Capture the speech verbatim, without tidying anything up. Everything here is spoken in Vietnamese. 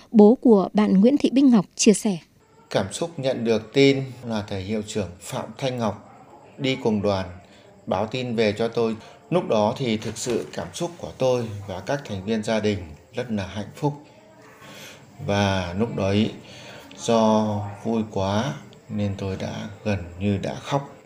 bố của bạn Nguyễn Thị Bích Ngọc chia sẻ. Cảm xúc nhận được tin là thầy hiệu trưởng Phạm Thanh Ngọc đi cùng đoàn báo tin về cho tôi. Lúc đó thì thực sự cảm xúc của tôi và các thành viên gia đình rất là hạnh phúc. Và lúc đấy do vui quá nên tôi đã gần như đã khóc.